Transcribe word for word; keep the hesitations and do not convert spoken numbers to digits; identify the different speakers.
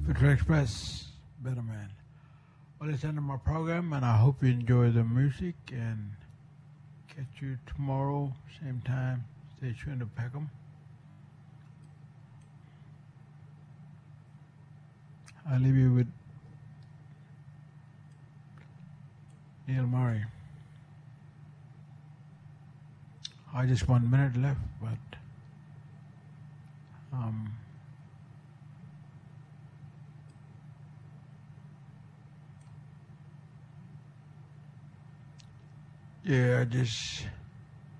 Speaker 1: Future Express, Better Man. Well, it's the end of my program, and I hope you enjoy the music. And catch you tomorrow, same time. Stay tuned to Peckham. I leave you with Neil Murray. I just one minute left, but um, yeah, I just